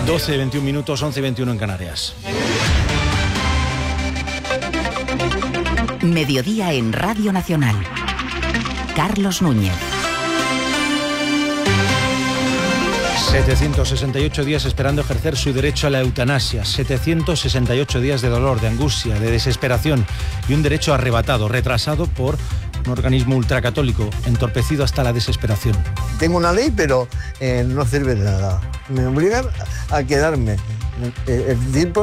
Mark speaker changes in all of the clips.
Speaker 1: 12:21 minutos, 11:21 en Canarias.
Speaker 2: Mediodía en Radio Nacional. Carlos Núñez.
Speaker 1: 768 días esperando ejercer su derecho a la eutanasia, 768 días de dolor, de angustia, de desesperación y un derecho arrebatado, retrasado por un organismo ultracatólico, entorpecido hasta la desesperación.
Speaker 3: Tengo una ley, pero no sirve de nada. Me obligan a quedarme. El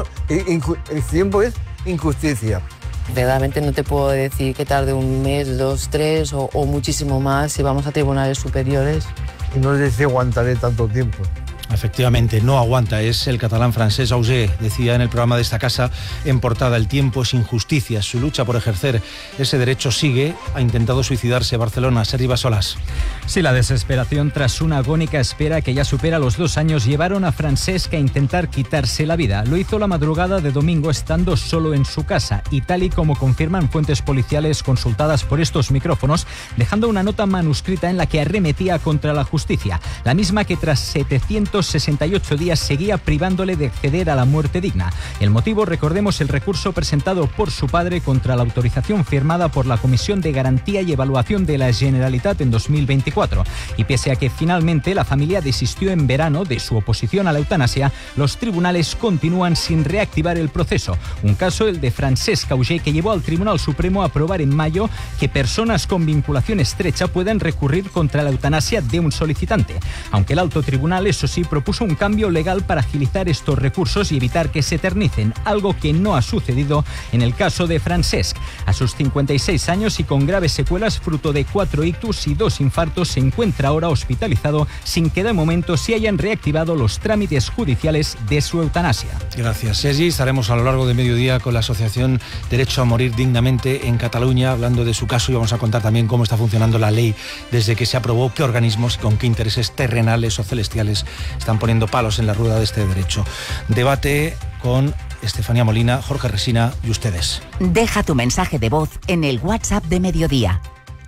Speaker 3: tiempo es injusticia.
Speaker 4: Verdaderamente no te puedo decir que tarde un mes, 2, 3 o muchísimo más si vamos a tribunales superiores.
Speaker 3: No sé si aguantaré tanto tiempo.
Speaker 1: Efectivamente, no aguanta. Es el catalán Francesc Auger. Decía en el programa de esta casa en portada: el tiempo es injusticia. Su lucha por ejercer ese derecho sigue. Ha intentado suicidarse. Barcelona, Sergi Bassolas.
Speaker 5: Sí, la desesperación tras una agónica espera que ya supera los 2 años llevaron a Francesc a intentar quitarse la vida. Lo hizo la madrugada de domingo estando solo en su casa y tal y como confirman fuentes policiales consultadas por estos micrófonos, dejando una nota manuscrita en la que arremetía contra la justicia, la misma que tras 768 días seguía privándole de acceder a la muerte digna. El motivo, recordemos, el recurso presentado por su padre contra la autorización firmada por la Comisión de Garantía y Evaluación de la Generalitat en 2024. Y pese a que finalmente la familia desistió en verano de su oposición a la eutanasia, los tribunales continúan sin reactivar el proceso. Un caso, el de Francesc Auger, que llevó al Tribunal Supremo a aprobar en mayo que personas con vinculación estrecha pueden recurrir contra la eutanasia de un solicitante. Aunque el alto tribunal, eso sí, propuso un cambio legal para agilizar estos recursos y evitar que se eternicen, algo que no ha sucedido en el caso de Francesc. A sus 56 años y con graves secuelas fruto de 4 ictus y 2 infartos, se encuentra ahora hospitalizado sin que de momento se hayan reactivado los trámites judiciales de su eutanasia.
Speaker 1: Gracias, Sergi. Estaremos a lo largo de mediodía con la Asociación Derecho a Morir Dignamente en Cataluña hablando de su caso, y vamos a contar también cómo está funcionando la ley desde que se aprobó, qué organismos y con qué intereses terrenales o celestiales están poniendo palos en la rueda de este derecho. Debate con Estefanía Molina, Jorge Resina y ustedes.
Speaker 2: Deja tu mensaje de voz en el WhatsApp de Mediodía.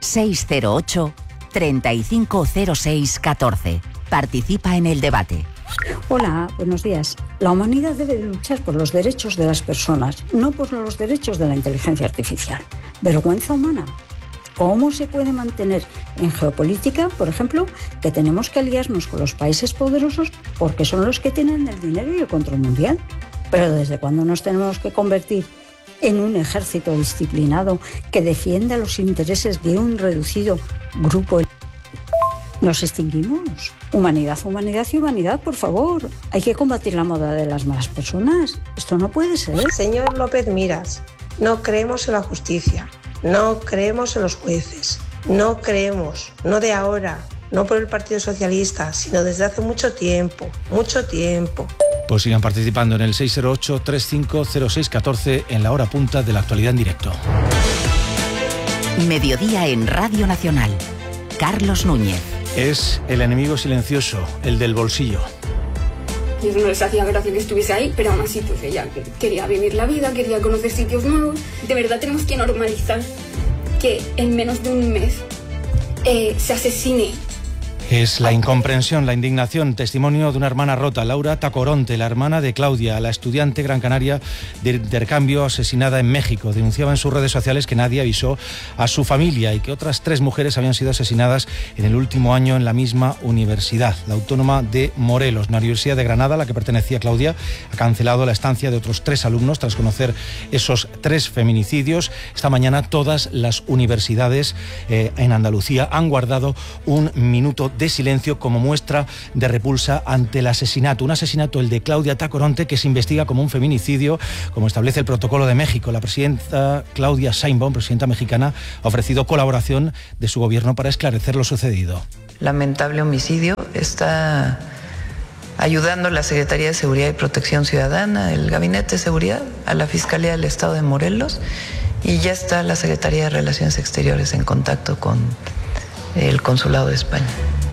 Speaker 2: 608 350614. Participa en el debate.
Speaker 6: Hola, buenos días. La humanidad debe luchar por los derechos de las personas, no por los derechos de la inteligencia artificial. Vergüenza humana. ¿Cómo se puede mantener en geopolítica, por ejemplo, que tenemos que aliarnos con los países poderosos porque son los que tienen el dinero y el control mundial? Pero ¿desde cuándo nos tenemos que convertir en un ejército disciplinado que defienda los intereses de un reducido grupo? Nos extinguimos. Humanidad, humanidad y humanidad, por favor. Hay que combatir la moda de las malas personas. Esto no puede ser.
Speaker 7: Señor López Miras, no creemos en la justicia, no creemos en los jueces, no creemos, no de ahora, no por el Partido Socialista, sino desde hace mucho tiempo, mucho tiempo.
Speaker 1: Pues sigan participando en el 608-350614 en la hora punta de la actualidad en directo.
Speaker 2: Mediodía en Radio Nacional. Carlos Núñez.
Speaker 1: Es el enemigo silencioso, el del bolsillo.
Speaker 8: Y eso no les hacía gracia que estuviese ahí, pero aún así pues ella quería vivir la vida, quería conocer sitios nuevos. De verdad tenemos que normalizar que en menos de un mes se asesine.
Speaker 1: Es la incomprensión, la indignación, testimonio de una hermana rota, Laura Tacoronte, la hermana de Claudia, la estudiante gran canaria de intercambio asesinada en México. Denunciaba en sus redes sociales que nadie avisó a su familia y que otras 3 mujeres habían sido asesinadas en el último año en la misma universidad, la Autónoma de Morelos. La Universidad de Granada, a la que pertenecía Claudia, ha cancelado la estancia de otros 3 alumnos tras conocer esos 3 feminicidios. Esta mañana todas las universidades en Andalucía han guardado un minuto de silencio como muestra de repulsa ante el asesinato. Un asesinato, el de Claudia Tacoronte, que se investiga como un feminicidio, como establece el protocolo de México. La presidenta Claudia Sheinbaum, presidenta mexicana, ha ofrecido colaboración de su gobierno para esclarecer lo sucedido.
Speaker 9: Lamentable homicidio. Está ayudando la Secretaría de Seguridad y Protección Ciudadana, el Gabinete de Seguridad, a la Fiscalía del Estado de Morelos, y ya está la Secretaría de Relaciones Exteriores en contacto con el Consulado de España.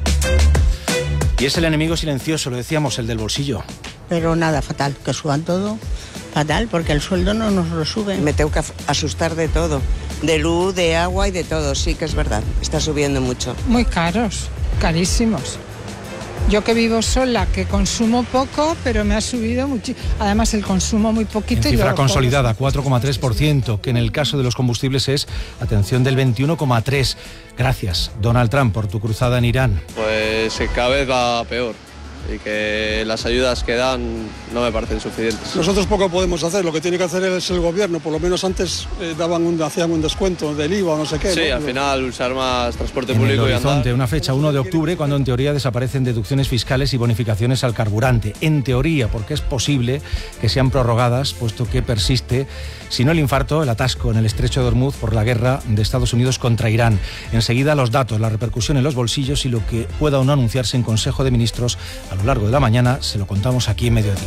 Speaker 1: Y es el enemigo silencioso, lo decíamos, el del bolsillo.
Speaker 10: Pero nada, fatal, que suban todo, fatal, porque el sueldo no nos lo sube.
Speaker 11: Me tengo que asustar de todo, de luz, de agua y de todo, sí que es verdad, está subiendo mucho.
Speaker 12: Muy caros, carísimos. Yo que vivo sola, que consumo poco, pero me ha subido mucho. Además, el consumo muy poquito.
Speaker 1: En cifra consolidada, 4,3%, que en el caso de los combustibles es, atención, del 21,3%. Gracias, Donald Trump, por tu cruzada en Irán.
Speaker 13: Pues cada vez va peor. Y que las ayudas que dan no me parecen suficientes.
Speaker 14: Nosotros poco podemos hacer, lo que tiene que hacer es el gobierno, por lo menos antes hacían un descuento del IVA o no sé qué.
Speaker 13: Sí,
Speaker 14: ¿no?
Speaker 13: al final usar más transporte
Speaker 1: en
Speaker 13: público
Speaker 1: el
Speaker 13: y
Speaker 1: horizonte,
Speaker 13: andar.
Speaker 1: Una fecha 1 de octubre, cuando en teoría desaparecen deducciones fiscales y bonificaciones al carburante. En teoría, porque es posible que sean prorrogadas, puesto que persiste, si no el infarto, el atasco en el estrecho de Hormuz por la guerra de Estados Unidos contra Irán. Enseguida los datos, la repercusión en los bolsillos y lo que pueda o no anunciarse en Consejo de Ministros a lo largo de la mañana, se lo contamos aquí en Mediodía.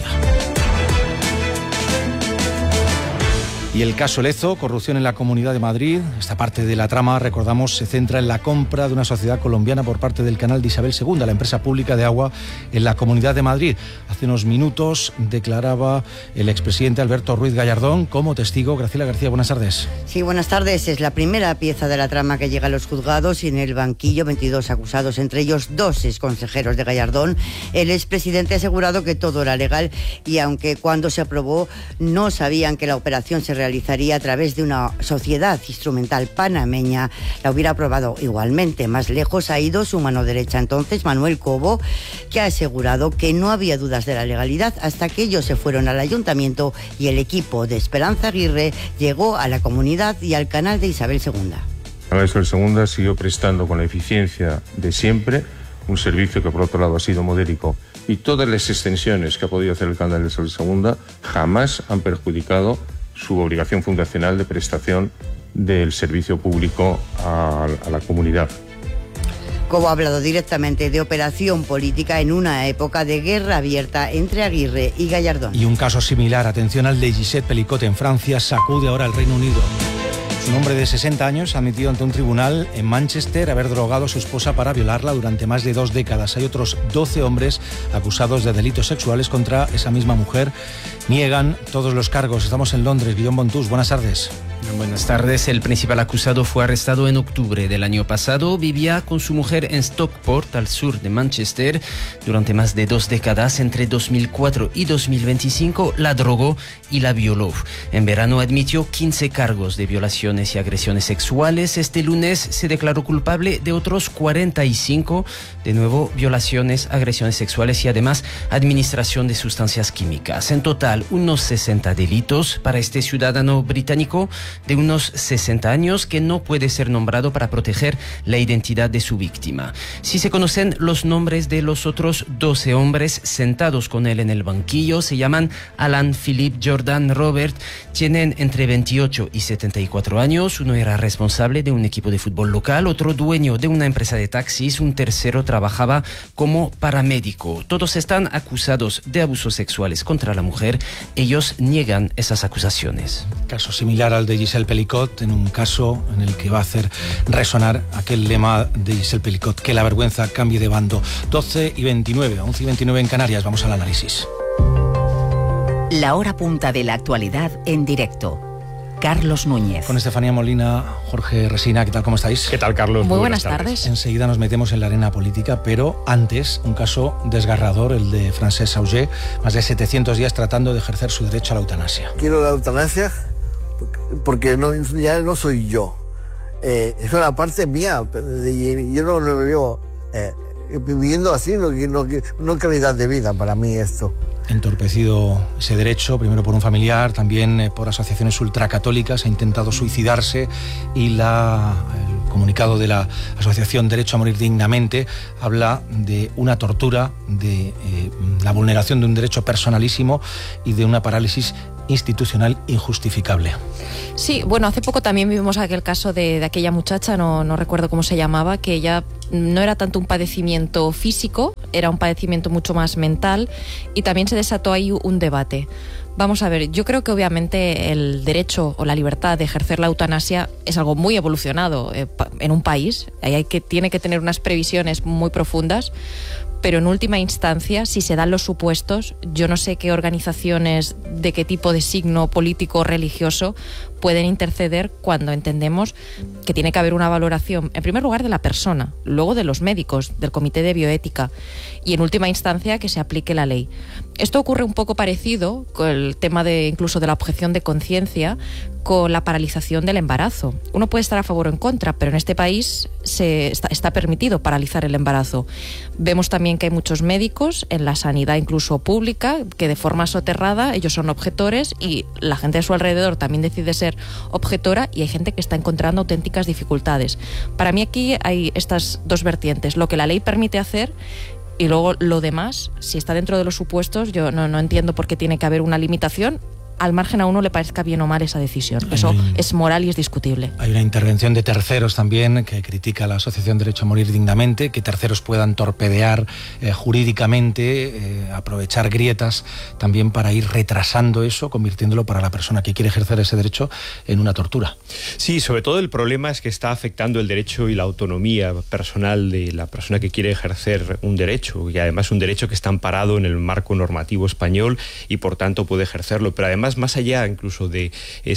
Speaker 1: Y el caso Lezo, corrupción en la Comunidad de Madrid. Esta parte de la trama, recordamos, se centra en la compra de una sociedad colombiana por parte del canal de Isabel II, la empresa pública de agua en la Comunidad de Madrid. Hace unos minutos declaraba el expresidente Alberto Ruiz Gallardón como testigo. Graciela García, buenas tardes.
Speaker 15: Sí, buenas tardes. Es la primera pieza de la trama que llega a los juzgados y en el banquillo 22 acusados, entre ellos 2 exconsejeros de Gallardón. El expresidente ha asegurado que todo era legal y aunque cuando se aprobó no sabían que la operación se realizaría a través de una sociedad instrumental panameña, la hubiera aprobado igualmente. Más lejos ha ido su mano derecha entonces, Manuel Cobo, que ha asegurado que no había dudas de la legalidad hasta que ellos se fueron al ayuntamiento y el equipo de Esperanza Aguirre llegó a la comunidad y al canal de Isabel II.
Speaker 16: La Isabel II siguió prestando con la eficiencia de siempre un servicio que por otro lado ha sido modélico, y todas las extensiones que ha podido hacer el canal de Isabel II jamás han perjudicado su obligación fundacional de prestación del servicio público a la comunidad.
Speaker 15: Cobo ha hablado directamente de operación política en una época de guerra abierta entre Aguirre y Gallardón.
Speaker 1: Y un caso similar, atención al de Gisèle Pelicot en Francia, sacude ahora al Reino Unido. Un hombre de 60 años ha admitido ante un tribunal en Manchester haber drogado a su esposa para violarla durante más de 2 décadas. Hay otros 12 hombres acusados de delitos sexuales contra esa misma mujer. Niegan todos los cargos. Estamos en Londres. Guillaume Bontús, buenas tardes.
Speaker 17: Buenas tardes. El principal acusado fue arrestado en octubre del año pasado. Vivía con su mujer en Stockport, al sur de Manchester. Durante más de 2 décadas, entre 2004 y 2025, la drogó y la violó. En verano admitió 15 cargos de violaciones y agresiones sexuales. Este lunes se declaró culpable de otros 45, de nuevo violaciones, agresiones sexuales y además administración de sustancias químicas. En total, unos 60 delitos para este ciudadano británico de unos 60 años que no puede ser nombrado para proteger la identidad de su víctima. Si se conocen los nombres de los otros 12 hombres sentados con él en el banquillo, se llaman Alan, Philip, Jordan, Robert, tienen entre 28 y 74 años. Uno era responsable de un equipo de fútbol local, otro dueño de una empresa de taxis, un tercero trabajaba como paramédico. Todos están acusados de abusos sexuales contra la mujer. Ellos niegan esas acusaciones.
Speaker 1: Caso similar al de Gisèle Pelicot, en un caso en el que va a hacer resonar aquel lema de Gisèle Pelicot, que la vergüenza cambie de bando. 12:29, 11:29 en Canarias. Vamos al análisis.
Speaker 2: La hora punta de la actualidad en directo. Carlos Núñez.
Speaker 1: Con Estefanía Molina, Jorge Resina, ¿qué tal? ¿Cómo estáis?
Speaker 18: ¿Qué tal, Carlos?
Speaker 2: Muy buenas tardes.
Speaker 1: Enseguida nos metemos en la arena política, pero antes, un caso desgarrador, el de Francesc Sauger, más de 700 días tratando de ejercer su derecho a la eutanasia.
Speaker 3: Quiero la eutanasia porque ya no soy yo. Es una parte mía. Yo no lo veo viviendo así, no calidad de vida para mí esto.
Speaker 1: Entorpecido ese derecho, primero por un familiar, también por asociaciones ultracatólicas, ha intentado suicidarse y el comunicado de la Asociación Derecho a Morir Dignamente habla de una tortura, de la vulneración de un derecho personalísimo y de una parálisis institucional injustificable.
Speaker 19: Sí, bueno, hace poco también vivimos aquel caso de aquella muchacha, no recuerdo cómo se llamaba, que ella no era tanto un padecimiento físico, era un padecimiento mucho más mental y también se desató ahí un debate. Vamos a ver, yo creo que obviamente el derecho o la libertad de ejercer la eutanasia es algo muy evolucionado en un país, tiene que tener unas previsiones muy profundas, pero en última instancia, si se dan los supuestos, yo no sé qué organizaciones de qué tipo de signo político o religioso pueden interceder cuando entendemos que tiene que haber una valoración, en primer lugar, de la persona, luego de los médicos, del Comité de Bioética y, en última instancia, que se aplique la ley. Esto ocurre un poco parecido con el tema incluso de la objeción de conciencia, con la paralización del embarazo. Uno puede estar a favor o en contra, pero en este país está permitido paralizar el embarazo. Vemos también que hay muchos médicos en la sanidad incluso pública que de forma soterrada ellos son objetores y la gente a su alrededor también decide ser objetora y hay gente que está encontrando auténticas dificultades. Para mí aquí hay estas dos vertientes, lo que la ley permite hacer y luego lo demás, si está dentro de los supuestos, yo no entiendo por qué tiene que haber una limitación, al margen a uno le parezca bien o mal esa decisión. Eso es moral y es discutible.
Speaker 1: Hay una intervención de terceros también que critica a la Asociación Derecho a Morir Dignamente, que terceros puedan torpedear jurídicamente, aprovechar grietas también para ir retrasando eso, convirtiéndolo para la persona que quiere ejercer ese derecho en una tortura.
Speaker 18: Sí, sobre todo el problema es que está afectando el derecho y la autonomía personal de la persona que quiere ejercer un derecho, y además un derecho que está amparado en el marco normativo español y por tanto puede ejercerlo, pero además más allá incluso de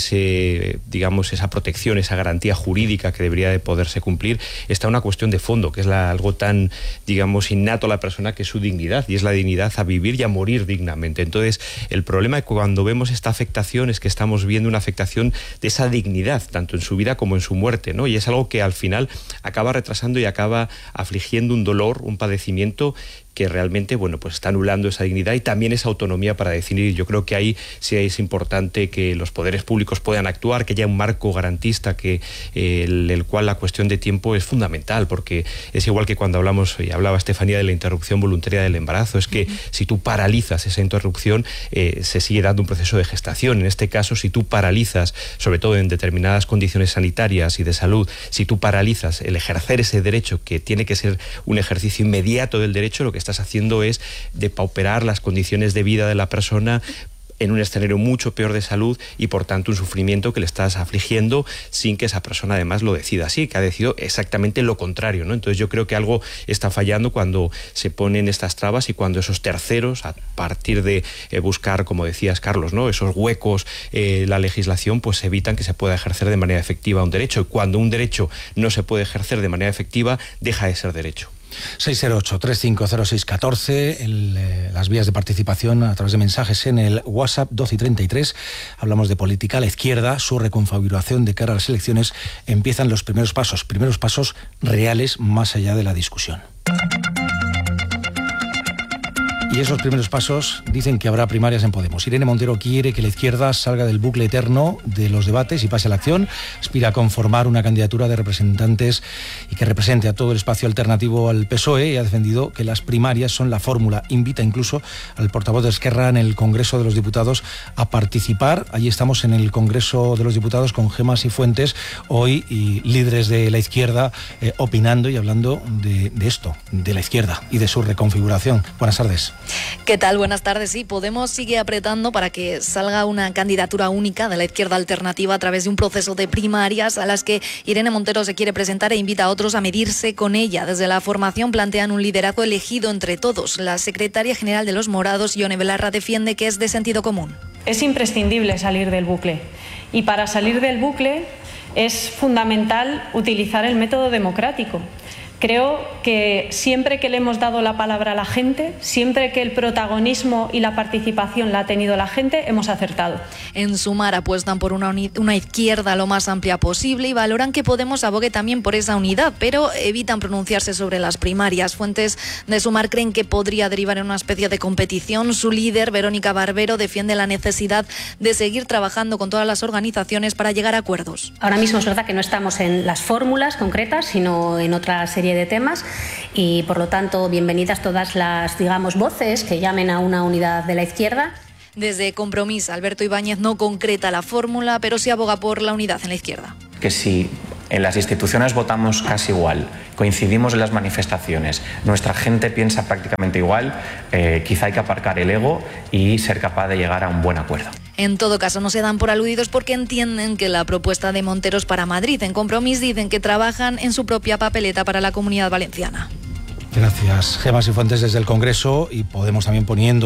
Speaker 18: esa protección, esa garantía jurídica que debería de poderse cumplir, está una cuestión de fondo, que es algo tan, innato a la persona, que es su dignidad, y es la dignidad a vivir y a morir dignamente. Entonces, el problema cuando vemos esta afectación es que estamos viendo una afectación de esa dignidad, tanto en su vida como en su muerte, ¿no? Y es algo que al final acaba retrasando y acaba afligiendo un dolor, un padecimiento que realmente, pues está anulando esa dignidad y también esa autonomía para decidir. Yo creo que ahí sí es importante que los poderes públicos puedan actuar, que haya un marco garantista, el cual la cuestión de tiempo es fundamental, porque es igual que cuando hablaba Estefanía de la interrupción voluntaria del embarazo, es que si tú paralizas esa interrupción, se sigue dando un proceso de gestación. En este caso, si tú paralizas, sobre todo en determinadas condiciones sanitarias y de salud, si tú paralizas el ejercer ese derecho, que tiene que ser un ejercicio inmediato del derecho, lo que estás haciendo es depauperar las condiciones de vida de la persona en un escenario mucho peor de salud y por tanto un sufrimiento que le estás afligiendo sin que esa persona además lo decida así, que ha decidido exactamente lo contrario, ¿no? Entonces yo creo que algo está fallando cuando se ponen estas trabas y cuando esos terceros, a partir de buscar, como decías Carlos, ¿no?, esos huecos, la legislación, pues evitan que se pueda ejercer de manera efectiva un derecho, y cuando un derecho no se puede ejercer de manera efectiva, deja de ser derecho.
Speaker 1: 608-3506-14, las vías de participación a través de mensajes en el WhatsApp 12 y 33. Hablamos de política. La izquierda, su reconfiguración de cara a las elecciones, empiezan los primeros pasos reales más allá de la discusión. Y esos primeros pasos dicen que habrá primarias en Podemos. Irene Montero quiere que la izquierda salga del bucle eterno de los debates y pase a la acción. Aspira a conformar una candidatura de representantes y que represente a todo el espacio alternativo al PSOE, y ha defendido que las primarias son la fórmula. Invita incluso al portavoz de Esquerra en el Congreso de los Diputados a participar. Allí estamos en el Congreso de los Diputados con Gemma Sifuentes hoy, y líderes de la izquierda opinando y hablando de esto, de la izquierda y de su reconfiguración. Buenas tardes.
Speaker 20: ¿Qué tal? Buenas tardes. Sí, Podemos sigue apretando para que salga una candidatura única de la izquierda alternativa a través de un proceso de primarias a las que Irene Montero se quiere presentar e invita a otros a medirse con ella. Desde la formación plantean un liderazgo elegido entre todos. La secretaria general de Los Morados, Ione Belarra, defiende que es de sentido común.
Speaker 21: Es imprescindible salir del bucle, y para salir del bucle es fundamental utilizar el método democrático. Creo que siempre que le hemos dado la palabra a la gente, siempre que el protagonismo y la participación la ha tenido la gente, hemos acertado.
Speaker 20: En Sumar apuestan por una izquierda lo más amplia posible y valoran que Podemos abogue también por esa unidad, pero evitan pronunciarse sobre las primarias. Fuentes de Sumar creen que podría derivar en una especie de competición. Su líder, Verónica Barbero, defiende la necesidad de seguir trabajando con todas las organizaciones para llegar a acuerdos.
Speaker 22: Ahora mismo es verdad que no estamos en las fórmulas concretas, sino en otra serie de temas, y por lo tanto bienvenidas todas las, voces que llamen a una unidad de la izquierda.
Speaker 20: Desde Compromís, Alberto Ibáñez no concreta la fórmula, pero sí aboga por la unidad en la izquierda.
Speaker 23: Que si en las instituciones votamos casi igual, coincidimos en las manifestaciones, nuestra gente piensa prácticamente igual, quizá hay que aparcar el ego y ser capaz de llegar a un buen acuerdo.
Speaker 20: En todo caso, no se dan por aludidos porque entienden que la propuesta de Montero es para Madrid. En Compromís dicen que trabajan en su propia papeleta para la Comunidad Valenciana.
Speaker 1: Gracias, Gemma Cifuentes, desde el Congreso, y Podemos también poniendo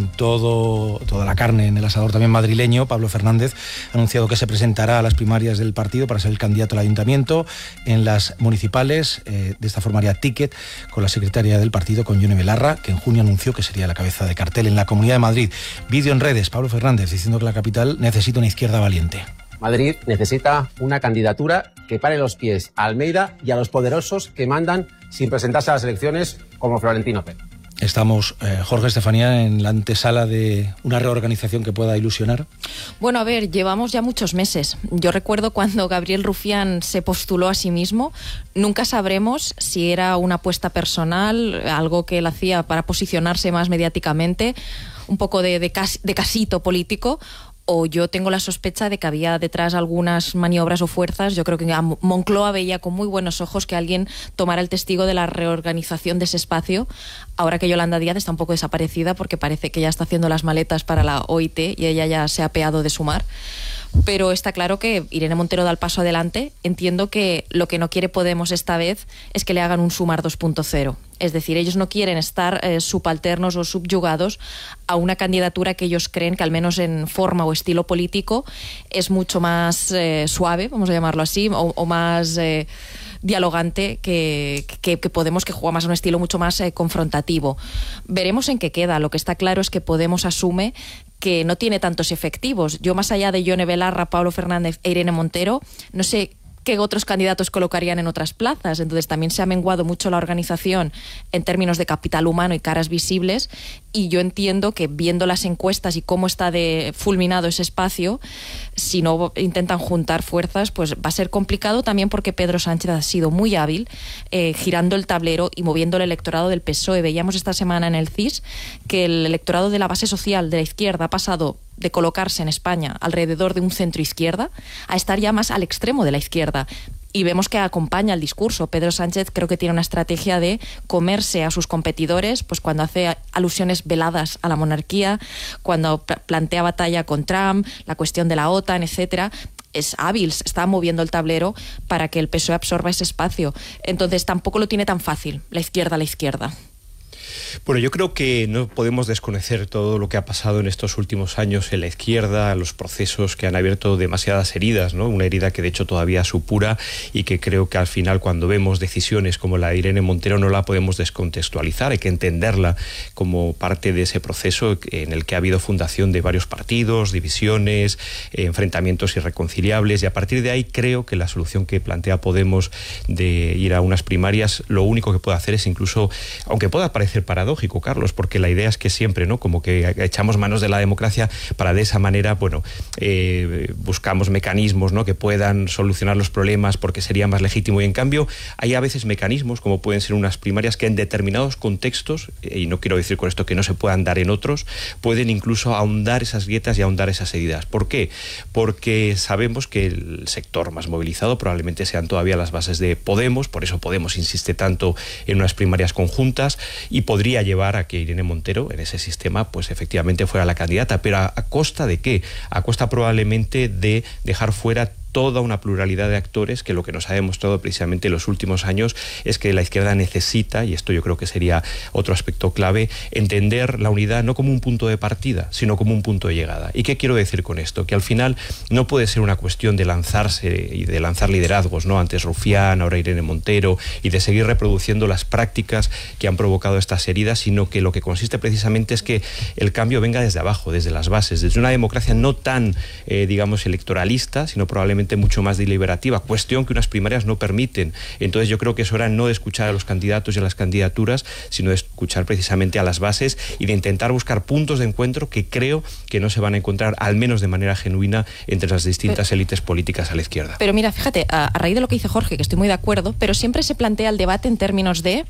Speaker 1: toda la carne en el asador también madrileño. Pablo Fernández ha anunciado que se presentará a las primarias del partido para ser el candidato al ayuntamiento. En las municipales, de esta forma haría ticket con la secretaria del partido, con Yone Belarra, que en junio anunció que sería la cabeza de cartel en la Comunidad de Madrid. Vídeo en redes, Pablo Fernández diciendo que la capital necesita una izquierda valiente.
Speaker 4: Madrid necesita una candidatura que pare los pies a Almeida y a los poderosos que mandan sin presentarse a las elecciones, como Florentino Pérez.
Speaker 1: Estamos, Jorge, Estefanía, en la antesala de una reorganización que pueda ilusionar.
Speaker 19: Bueno, a ver, llevamos ya muchos meses. Yo recuerdo cuando Gabriel Rufián se postuló a sí mismo. Nunca sabremos si era una apuesta personal, algo que él hacía para posicionarse más mediáticamente, un poco de casito político, o yo tengo la sospecha de que había detrás algunas maniobras o fuerzas. Yo creo que Moncloa veía con muy buenos ojos que alguien tomara el testigo de la reorganización de ese espacio, ahora que Yolanda Díaz está un poco desaparecida porque parece que ya está haciendo las maletas para la OIT y ella ya se ha apeado de Sumar. Pero está claro que Irene Montero da el paso adelante. Entiendo que lo que no quiere Podemos esta vez es que le hagan un Sumar 2.0. Es decir, ellos no quieren estar subalternos o subyugados a una candidatura que ellos creen que, al menos en forma o estilo político, es mucho más suave, vamos a llamarlo así, o más dialogante que Podemos, que juega más a un estilo mucho más confrontativo. Veremos en qué queda. Lo que está claro es que Podemos asume que no tiene tantos efectivos. Yo, más allá de Yone Belarra, Pablo Fernández e Irene Montero, no sé qué otros candidatos colocarían en otras plazas. Entonces también se ha menguado mucho la organización en términos de capital humano y caras visibles, y yo entiendo que, viendo las encuestas y cómo está de fulminado ese espacio, si no intentan juntar fuerzas, pues va a ser complicado, también porque Pedro Sánchez ha sido muy hábil girando el tablero y moviendo el electorado del PSOE. Veíamos esta semana en el CIS que el electorado de la base social de la izquierda ha pasado de colocarse en España alrededor de un centro izquierda a estar ya más al extremo de la izquierda. Y vemos que acompaña el discurso. Pedro Sánchez creo que tiene una estrategia de comerse a sus competidores, pues cuando hace alusiones veladas a la monarquía, cuando plantea batalla con Trump, la cuestión de la OTAN, etcétera. Es hábil, está moviendo el tablero para que el PSOE absorba ese espacio. Entonces tampoco lo tiene tan fácil la izquierda.
Speaker 18: Bueno, yo creo que no podemos desconocer todo lo que ha pasado en estos últimos años en la izquierda, los procesos que han abierto demasiadas heridas, ¿no? Una herida que de hecho todavía supura, y que creo que al final, cuando vemos decisiones como la de Irene Montero, no la podemos descontextualizar. Hay que entenderla como parte de ese proceso en el que ha habido fundación de varios partidos, divisiones, enfrentamientos irreconciliables, y a partir de ahí creo que la solución que plantea Podemos de ir a unas primarias, lo único que puede hacer es, incluso, aunque pueda parecer paradójico, Carlos, porque la idea es que siempre, ¿no?, como que echamos manos de la democracia para, de esa manera, bueno, buscamos mecanismos, ¿no?, que puedan solucionar los problemas porque sería más legítimo, y en cambio hay a veces mecanismos, como pueden ser unas primarias, que en determinados contextos, y no quiero decir con esto que no se puedan dar en otros, pueden incluso ahondar esas grietas y ahondar esas heridas. ¿Por qué? Porque sabemos que el sector más movilizado probablemente sean todavía las bases de Podemos, por eso Podemos insiste tanto en unas primarias conjuntas, y podría llevar a que Irene Montero, en ese sistema, pues efectivamente fuera la candidata. Pero ¿a costa de qué? A costa probablemente de dejar fuera toda una pluralidad de actores, que lo que nos ha demostrado precisamente en los últimos años es que la izquierda necesita, y esto yo creo que sería otro aspecto clave, entender la unidad no como un punto de partida, sino como un punto de llegada. ¿Y qué quiero decir con esto? Que al final no puede ser una cuestión de lanzarse y de lanzar liderazgos, ¿no? Antes Rufián, ahora Irene Montero, y de seguir reproduciendo las prácticas que han provocado estas heridas, sino que lo que consiste precisamente es que el cambio venga desde abajo, desde las bases, desde una democracia no tan, digamos, electoralista, sino probablemente mucho más deliberativa, cuestión que unas primarias no permiten. Entonces yo creo que es hora no de escuchar a los candidatos y a las candidaturas, sino de escuchar precisamente a las bases y de intentar buscar puntos de encuentro que creo que no se van a encontrar, al menos de manera genuina, entre las distintas élites políticas a la izquierda.
Speaker 19: Pero mira, fíjate, a raíz de lo que dice Jorge, que estoy muy de acuerdo, pero siempre se plantea el debate en términos de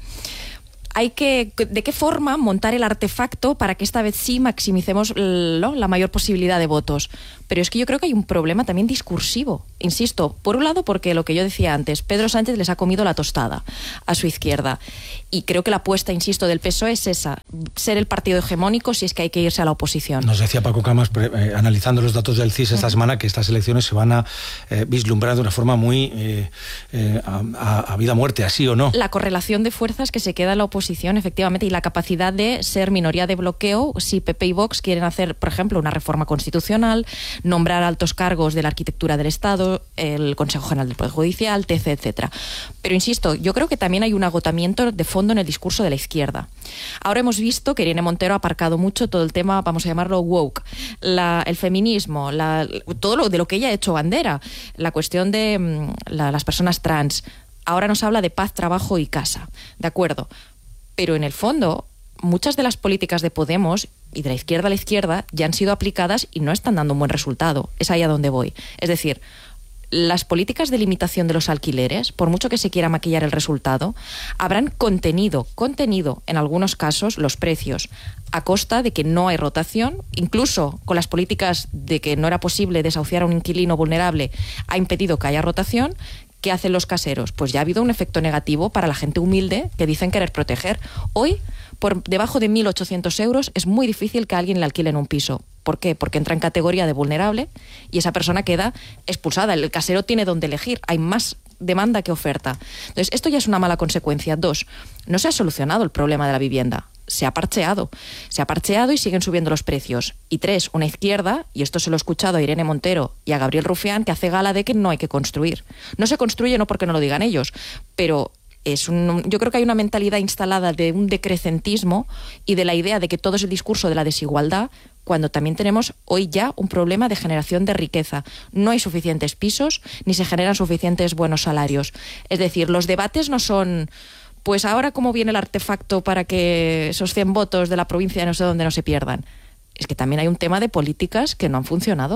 Speaker 19: de qué forma montar el artefacto para que esta vez sí maximicemos la mayor posibilidad de votos. Pero es que yo creo que hay un problema también discursivo. Insisto, por un lado, porque lo que yo decía antes, Pedro Sánchez les ha comido la tostada a su izquierda. Y creo que la apuesta, insisto, del PSOE es esa, ser el partido hegemónico si es que hay que irse a la oposición.
Speaker 1: Nos decía Paco Camas, analizando los datos del CIS esta semana, que estas elecciones se van a vislumbrar de una forma muy a vida o muerte, así o no.
Speaker 19: La correlación de fuerzas que se queda en la oposición oposición, efectivamente, y la capacidad de ser minoría de bloqueo si PP y Vox quieren hacer, por ejemplo, una reforma constitucional, nombrar altos cargos de la arquitectura del Estado, el Consejo General del Poder Judicial, etc., etcétera. Pero insisto, yo creo que también hay un agotamiento de fondo en el discurso de la izquierda. Ahora hemos visto que Irene Montero ha aparcado mucho todo el tema, vamos a llamarlo woke, el feminismo, todo lo de lo que ella ha hecho bandera, la cuestión de las personas trans. Ahora nos habla de paz, trabajo y casa, de acuerdo. Pero en el fondo, muchas de las políticas de Podemos y de la izquierda a la izquierda ya han sido aplicadas y no están dando un buen resultado. Es ahí a donde voy. Es decir, las políticas de limitación de los alquileres, por mucho que se quiera maquillar el resultado, habrán contenido en algunos casos los precios a costa de que no hay rotación, incluso con las políticas de que no era posible desahuciar a un inquilino vulnerable, ha impedido que haya rotación. ¿Qué hacen los caseros? Pues ya ha habido un efecto negativo para la gente humilde que dicen querer proteger. Hoy, por debajo de 1.800 euros, es muy difícil que a alguien le alquilen un piso. ¿Por qué? Porque entra en categoría de vulnerable y esa persona queda expulsada. El casero tiene donde elegir. Hay más demanda que oferta. Entonces, esto ya es una mala consecuencia. 2, no se ha solucionado el problema de la vivienda. Se ha parcheado y siguen subiendo los precios. Y 3, una izquierda, y esto se lo he escuchado a Irene Montero y a Gabriel Rufián, que hace gala de que no hay que construir. No se construye no porque no lo digan ellos, pero yo creo que hay una mentalidad instalada de un decrecentismo y de la idea de que todo es el discurso de la desigualdad, cuando también tenemos hoy ya un problema de generación de riqueza. No hay suficientes pisos ni se generan suficientes buenos salarios. Es decir, los debates no son... Pues ahora, ¿cómo viene el artefacto para que esos 100 votos de la provincia de no sé dónde no se pierdan? Es que también hay un tema de políticas que no han funcionado.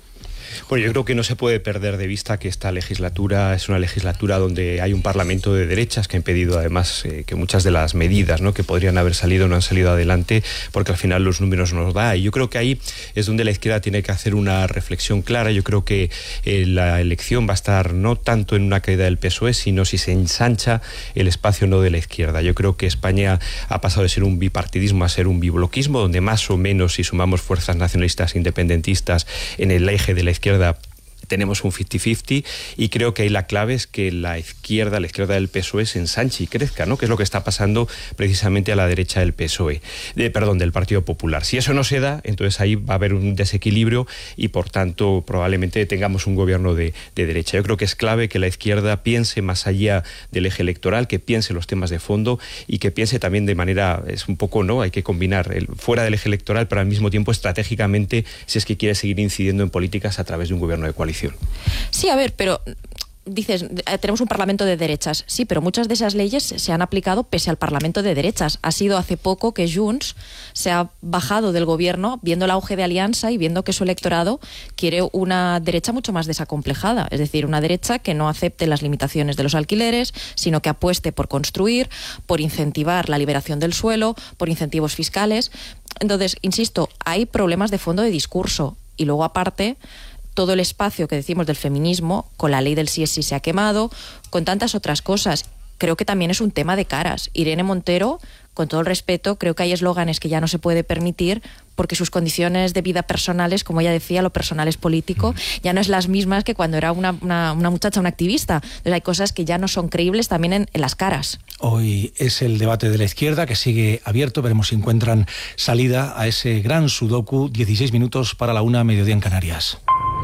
Speaker 18: Bueno, yo creo que no se puede perder de vista que esta legislatura es una legislatura donde hay un parlamento de derechas que ha impedido además que muchas de las medidas, ¿no?, que podrían haber salido no han salido adelante, porque al final los números nos da. Y yo creo que ahí es donde la izquierda tiene que hacer una reflexión clara. Yo creo que la elección va a estar no tanto en una caída del PSOE, sino si se ensancha el espacio no de la izquierda. Yo creo que España ha pasado de ser un bipartidismo a ser un bibloquismo, donde más o menos, si sumamos fuerzas nacionalistas e independentistas en el eje de la izquierda, tenemos un 50-50, y creo que ahí la clave es que la izquierda del PSOE se ensanche y crezca, ¿no?, que es lo que está pasando precisamente a la derecha del PSOE, del Partido Popular. Si eso no se da, entonces ahí va a haber un desequilibrio y por tanto probablemente tengamos un gobierno de derecha. Yo creo que es clave que la izquierda piense más allá del eje electoral, que piense los temas de fondo y que piense también de manera, es un poco, ¿no?, hay que combinar fuera del eje electoral, pero al mismo tiempo estratégicamente, si es que quiere seguir incidiendo en políticas a través de un gobierno de coalición.
Speaker 19: Sí, a ver, pero dices, tenemos un parlamento de derechas. Sí, pero muchas de esas leyes se han aplicado pese al parlamento de derechas. Ha sido hace poco que Junts se ha bajado del gobierno viendo el auge de Alianza y viendo que su electorado quiere una derecha mucho más desacomplejada. Es decir, una derecha que no acepte las limitaciones de los alquileres, sino que apueste por construir, por incentivar la liberación del suelo, por incentivos fiscales. Entonces, insisto, hay problemas de fondo de discurso. Y luego, aparte, todo el espacio que decimos del feminismo, con la ley del sí es sí se ha quemado, con tantas otras cosas. Creo que también es un tema de caras. Irene Montero, con todo el respeto, creo que hay eslóganes que ya no se puede permitir porque sus condiciones de vida personales, como ella decía, lo personal es político, ya no es las mismas que cuando era una muchacha, una activista. Entonces hay cosas que ya no son creíbles también en las caras.
Speaker 1: Hoy es el debate de la izquierda que sigue abierto. Veremos si encuentran salida a ese gran sudoku. 16 minutos para la 1, mediodía en Canarias.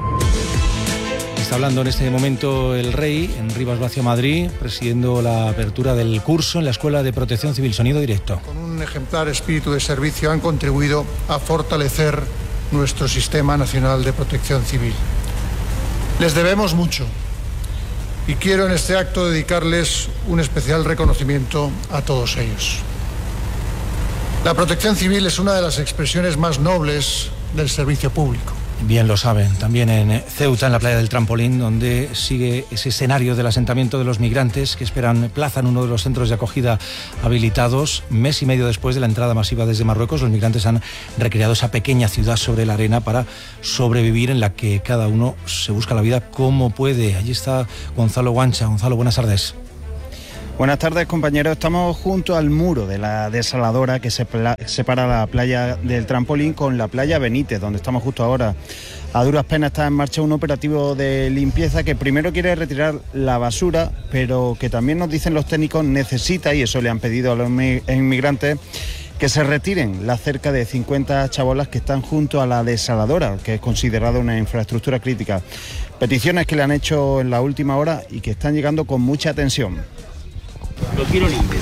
Speaker 1: Está hablando en este momento el Rey en Rivas Vacia, Madrid, presidiendo la apertura del curso en la Escuela de Protección Civil. Sonido directo.
Speaker 5: Con un ejemplar espíritu de servicio han contribuido a fortalecer nuestro Sistema Nacional de Protección Civil. Les debemos mucho y quiero en este acto dedicarles un especial reconocimiento a todos ellos. La protección civil es una de las expresiones más nobles del servicio público.
Speaker 1: Bien lo saben, también en Ceuta, en la playa del Trampolín, donde sigue ese escenario del asentamiento de los migrantes que esperan plaza en uno de los centros de acogida habilitados. Mes y medio después de la entrada masiva desde Marruecos, los migrantes han recreado esa pequeña ciudad sobre la arena para sobrevivir, en la que cada uno se busca la vida como puede. Allí está Gonzalo Guancha. Gonzalo, buenas tardes.
Speaker 6: Buenas tardes, compañeros. Estamos junto al muro de la desaladora que separa la playa del Trampolín con la playa Benítez, donde estamos justo ahora. A duras penas está en marcha un operativo de limpieza que primero quiere retirar la basura, pero que también nos dicen los técnicos necesita, y eso le han pedido a los inmigrantes, que se retiren las cerca de 50 chabolas que están junto a la desaladora, que es considerada una infraestructura crítica. Peticiones que le han hecho en la última hora y que están llegando con mucha atención.
Speaker 7: Lo quiero limpio.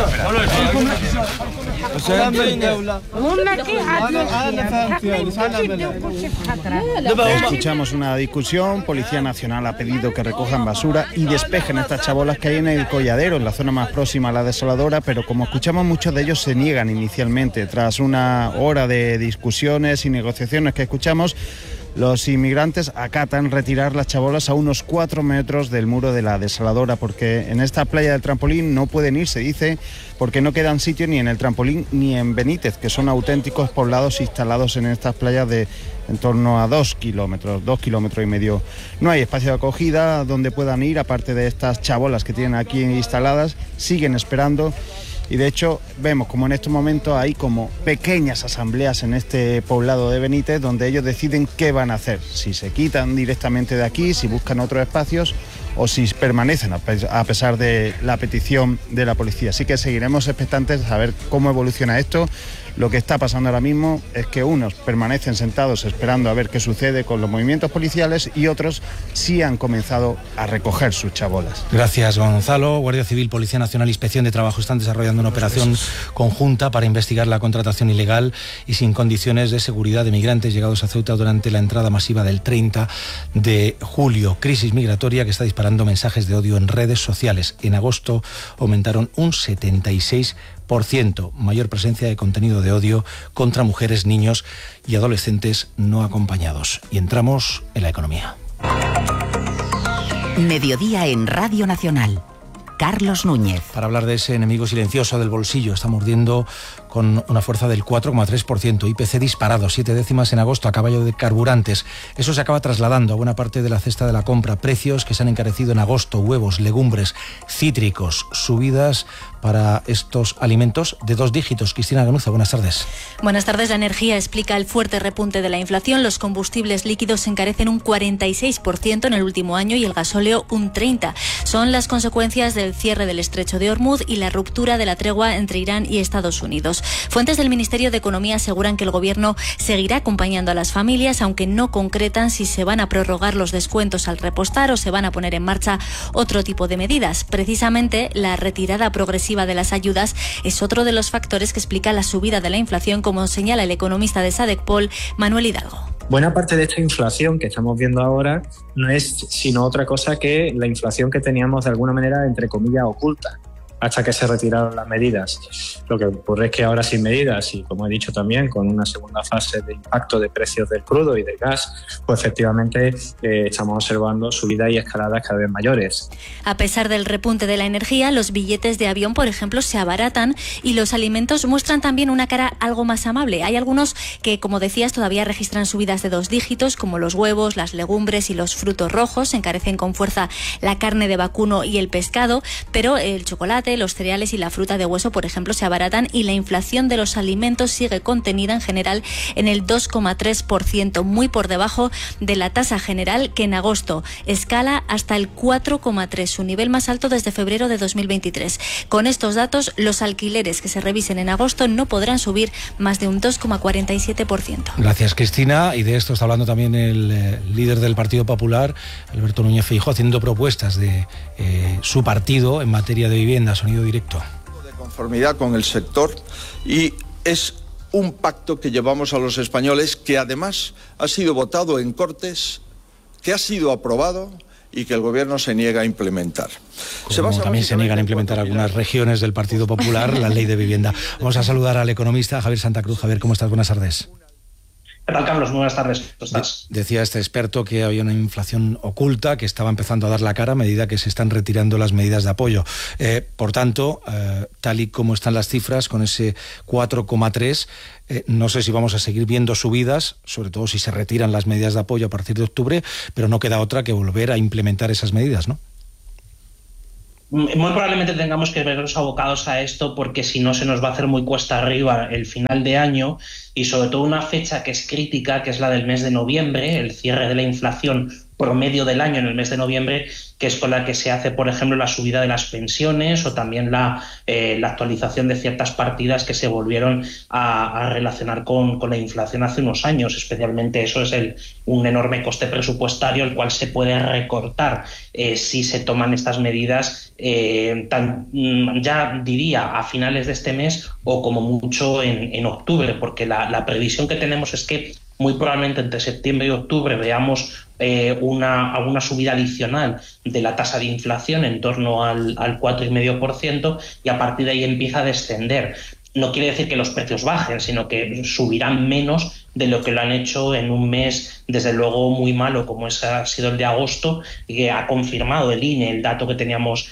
Speaker 6: Escuchamos una discusión. Policía Nacional ha pedido que recojan basura y despejen estas chabolas que hay en el Colladero, en la zona más próxima a la desaladora, pero como escuchamos, muchos de ellos se niegan inicialmente. Tras una hora de discusiones y negociaciones que escuchamos, los inmigrantes acatan retirar las chabolas a unos 4 metros del muro de la desaladora, porque en esta playa del Trampolín no pueden ir, se dice, porque no quedan sitio ni en el Trampolín ni en Benítez, que son auténticos poblados instalados en estas playas de en torno a 2 kilómetros y medio. No hay espacio de acogida donde puedan ir, aparte de estas chabolas que tienen aquí instaladas, siguen esperando. Y de hecho vemos como en estos momentos hay como pequeñas asambleas en este poblado de Benítez donde ellos deciden qué van a hacer, si se quitan directamente de aquí, si buscan otros espacios o si permanecen a pesar de la petición de la policía. Así que seguiremos expectantes a ver cómo evoluciona esto. Lo que está pasando ahora mismo es que unos permanecen sentados esperando a ver qué sucede con los movimientos policiales y otros sí han comenzado a recoger sus chabolas.
Speaker 1: Gracias, Gonzalo. Guardia Civil, Policía Nacional e Inspección de Trabajo están desarrollando una operación conjunta para investigar la contratación ilegal y sin condiciones de seguridad de migrantes llegados a Ceuta durante la entrada masiva del 30 de julio. Crisis migratoria que está disparando mensajes de odio en redes sociales. En agosto aumentaron un 76%. Mayor presencia de contenido de odio contra mujeres, niños y adolescentes no acompañados. Y entramos en la economía.
Speaker 2: Mediodía en Radio Nacional. Carlos Núñez.
Speaker 1: Para hablar de ese enemigo silencioso del bolsillo, está mordiendo con una fuerza del 4,3%. IPC disparado, 7 décimas en agosto a caballo de carburantes. Eso se acaba trasladando a buena parte de la cesta de la compra. Precios que se han encarecido en agosto, huevos, legumbres, cítricos, subidas para estos alimentos de 2 dígitos. Cristina Ganuza, buenas tardes.
Speaker 8: Buenas tardes. La energía explica el fuerte repunte de la inflación. Los combustibles líquidos se encarecen un 46% en el último año y el gasóleo un 30%. Son las consecuencias del cierre del estrecho de Hormuz y la ruptura de la tregua entre Irán y Estados Unidos. Fuentes del Ministerio de Economía aseguran que el Gobierno seguirá acompañando a las familias, aunque no concretan si se van a prorrogar los descuentos al repostar o se van a poner en marcha otro tipo de medidas. Precisamente, la retirada progresiva de las ayudas es otro de los factores que explica la subida de la inflación, como señala el economista de Sadecpol, Manuel Hidalgo.
Speaker 24: Buena parte de esta inflación que estamos viendo ahora no es sino otra cosa que la inflación que teníamos de alguna manera, entre comillas, oculta, hasta que se retiraron las medidas. Lo que ocurre es que ahora sin medidas y, como he dicho también, con una segunda fase de impacto de precios del crudo y del gas, pues efectivamente estamos observando subidas y escaladas cada vez mayores.
Speaker 8: A pesar del repunte de la energía, los billetes de avión, por ejemplo, se abaratan y los alimentos muestran también una cara algo más amable. Hay algunos que, como decías, todavía registran subidas de 2 dígitos, como los huevos, las legumbres y los frutos rojos. Se encarecen con fuerza la carne de vacuno y el pescado, pero el chocolate, los cereales y la fruta de hueso, por ejemplo, se abaratan y la inflación de los alimentos sigue contenida en general en el 2,3%, muy por debajo de la tasa general, que en agosto escala hasta el 4,3%, su nivel más alto desde febrero de 2023. Con estos datos, los alquileres que se revisen en agosto no podrán subir más de un 2,47%.
Speaker 1: Gracias, Cristina. Y de esto está hablando también el líder del Partido Popular, Alberto Núñez Feijóo, haciendo propuestas de su partido en materia de vivienda. Sonido directo.
Speaker 25: De conformidad con el sector, y es un pacto que llevamos a los españoles, que además ha sido votado en Cortes, que ha sido aprobado y que el Gobierno se niega a implementar.
Speaker 1: También se niegan a implementar algunas regiones del Partido Popular la ley de vivienda. Vamos a saludar al economista Javier Santa Cruz. Javier, ¿cómo estás? Buenas tardes.
Speaker 26: ¿Qué tal, Carlos? Buenas tardes. ¿Cómo estás?
Speaker 1: Decía este experto que había una inflación oculta que estaba empezando a dar la cara a medida que se están retirando las medidas de apoyo. Por tanto, tal y como están las cifras, con ese 4,3%, no sé si vamos a seguir viendo subidas, sobre todo si se retiran las medidas de apoyo a partir de octubre, pero no queda otra que volver a implementar esas medidas, ¿no?
Speaker 26: muy probablemente tengamos que vernos abocados a esto, porque si no se nos va a hacer muy cuesta arriba el final de año, y sobre todo una fecha que es crítica, que es la del mes de noviembre, el cierre de la inflación promedio del año en el mes de noviembre, que es con la que se hace, por ejemplo, la subida de las pensiones o también la actualización de ciertas partidas que se volvieron a relacionar con la inflación hace unos años. Especialmente eso es un enorme coste presupuestario, el cual se puede recortar si se toman estas medidas, ya diría a finales de este mes o como mucho en octubre, porque la previsión que tenemos es que muy probablemente entre septiembre y octubre veamos alguna subida adicional de la tasa de inflación en torno al 4,5%, y a partir de ahí empieza a descender. No quiere decir que los precios bajen, sino que subirán menos de lo que lo han hecho en un mes, desde luego, muy malo, como ha sido el de agosto, que ha confirmado el INE el dato que teníamos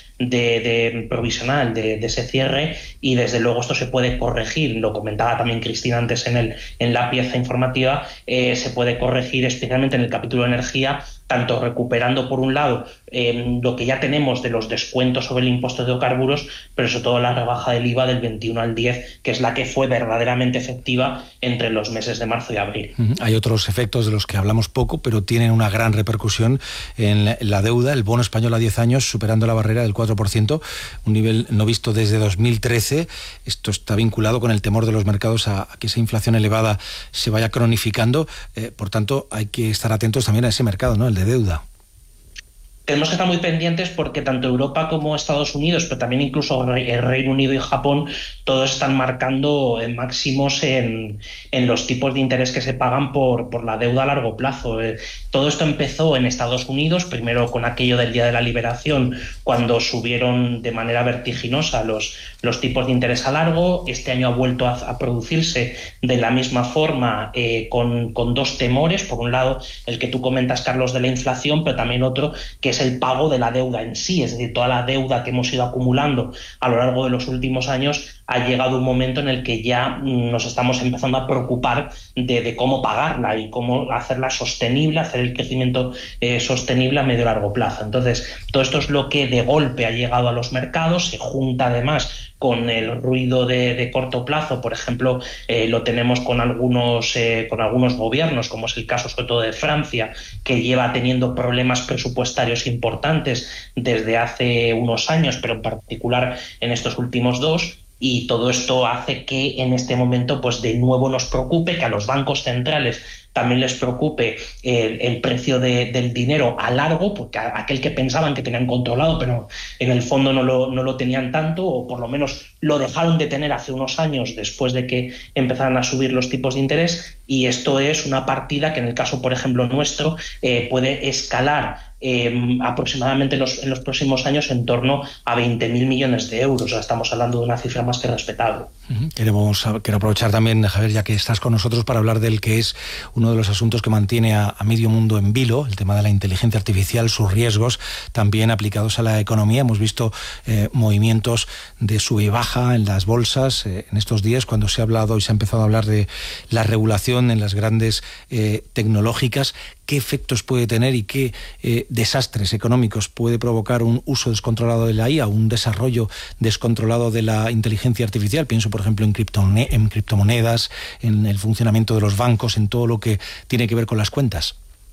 Speaker 26: de provisional de ese cierre, y desde luego esto se puede corregir. Lo comentaba también Cristina antes en la pieza informativa, se puede corregir especialmente en el capítulo de energía, tanto recuperando por un lado lo que ya tenemos de los descuentos sobre el impuesto de hidrocarburos, pero sobre todo la rebaja del IVA del 21 al 10, que es la que fue verdaderamente efectiva entre los meses de marzo y abril.
Speaker 1: Hay otros efectos de los que hablamos poco, pero tienen una gran repercusión en la deuda. El bono español a 10 años superando la barrera del 4%, un nivel no visto desde 2013. Esto está vinculado con el temor de los mercados a que esa inflación elevada se vaya cronificando. Por tanto, hay que estar atentos también a ese mercado, ¿no?, el de deuda.
Speaker 26: Tenemos que estar muy pendientes, porque tanto Europa como Estados Unidos, pero también incluso el Reino Unido y Japón, todos están marcando máximos en los tipos de interés que se pagan por la deuda a largo plazo. Todo esto empezó en Estados Unidos, primero con aquello del Día de la Liberación, cuando subieron de manera vertiginosa los tipos de interés a largo. Este año ha vuelto a producirse de la misma forma, con dos temores. Por un lado, el que tú comentas, Carlos, de la inflación, pero también otro, que es el pago de la deuda en sí, es decir, toda la deuda que hemos ido acumulando a lo largo de los últimos años. Ha llegado un momento en el que ya nos estamos empezando a preocupar de cómo pagarla y cómo hacerla sostenible, hacer el crecimiento sostenible a medio y largo plazo. Entonces, todo esto es lo que de golpe ha llegado a los mercados, se junta además con el ruido de corto plazo. Por ejemplo, lo tenemos con algunos gobiernos, como es el caso sobre todo de Francia, que lleva teniendo problemas presupuestarios importantes desde hace unos años, pero en particular en estos últimos 2. Y todo esto hace que en este momento, pues de nuevo nos preocupe, que a los bancos centrales también les preocupe el precio del dinero a largo, porque aquel que pensaban que tenían controlado, pero en el fondo no lo tenían tanto, o por lo menos lo dejaron de tener hace unos años después de que empezaran a subir los tipos de interés. Y esto es una partida que en el caso, por ejemplo, nuestro, puede escalar aproximadamente en los próximos años en torno a 20.000 millones de euros. O sea, estamos hablando de una cifra más que respetable.
Speaker 1: Quiero aprovechar también, Javier, ya que estás con nosotros, para hablar del que es uno de los asuntos que mantiene a medio mundo en vilo, el tema de la inteligencia artificial, sus riesgos también aplicados a la economía. Hemos visto movimientos de sube y baja en las bolsas en estos días, cuando se ha hablado y se ha empezado a hablar de la regulación en las grandes tecnológicas. ¿Qué efectos puede tener y qué desastres económicos puede provocar un uso descontrolado de la IA, un desarrollo descontrolado de la inteligencia artificial? Pienso, por ejemplo, en criptomonedas, en el funcionamiento de los bancos, en todo lo que tiene que ver con las cuentas.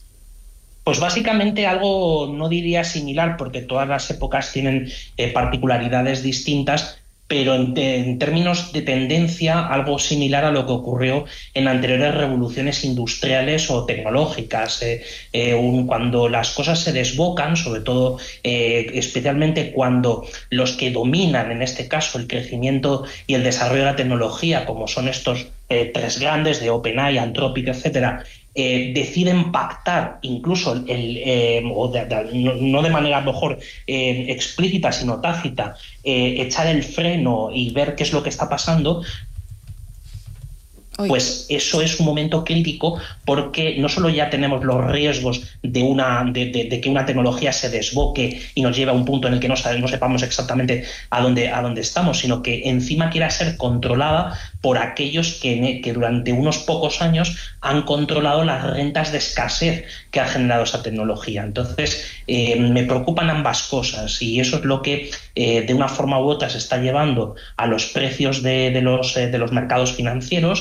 Speaker 26: Pues básicamente algo, no diría similar, porque todas las épocas tienen particularidades distintas, pero en términos de tendencia, algo similar a lo que ocurrió en anteriores revoluciones industriales o tecnológicas. Cuando las cosas se desbocan, sobre todo especialmente cuando los que dominan, en este caso, el crecimiento y el desarrollo de la tecnología, como son estos tres grandes de OpenAI, Anthropic, etcétera, deciden pactar incluso no de manera a lo mejor explícita sino tácita, echar el freno y ver qué es lo que está pasando. Pues eso es un momento crítico, porque no solo ya tenemos los riesgos de que una tecnología se desboque y nos lleve a un punto en el que no sepamos exactamente a dónde estamos, sino que encima quiera ser controlada por aquellos que durante unos pocos años han controlado las rentas de escasez que ha generado esa tecnología. Entonces, me preocupan ambas cosas, y eso es lo que de una forma u otra se está llevando a los precios de los mercados financieros,